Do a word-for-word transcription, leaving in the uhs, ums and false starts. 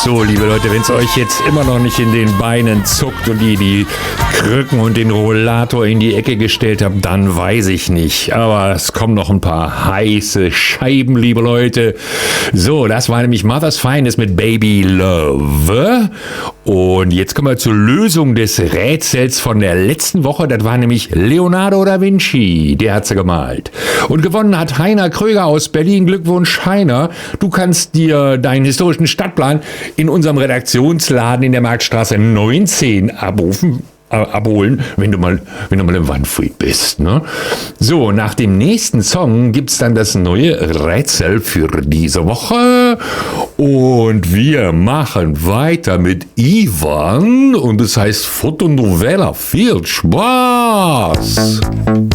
So, liebe Leute, wenn es euch jetzt immer noch nicht in den Beinen zuckt und ihr die Krücken und den Rollator in die Ecke gestellt habt, dann weiß ich nicht. Aber es kommen noch ein paar heiße Scheiben, liebe Leute. So, das war nämlich Mother's Finest mit Baby Love. Und jetzt kommen wir zur Lösung des Rätsels von der letzten Woche. Das war nämlich Leonardo da Vinci. Der hat sie gemalt. Und gewonnen hat Heiner Kröger aus Berlin. Glückwunsch, Heiner. Du kannst dir deinen historischen Stadtplan in unserem Redaktionsladen in der Marktstraße neunzehn abrufen. abholen, wenn du mal, wenn du mal im Wandfreak bist, ne? So, nach dem nächsten Song gibt's dann das neue Rätsel für diese Woche und wir machen weiter mit Ivan und es heißt Fotonovela. Viel Spaß!